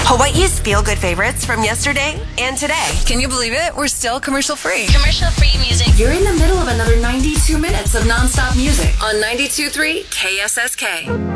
Hawaii's feel-good favorites from yesterday and today. Can you believe it? We're still commercial-free. Commercial-free music. You're in the middle of another 92 minutes of nonstop music on 92.3 KSSK.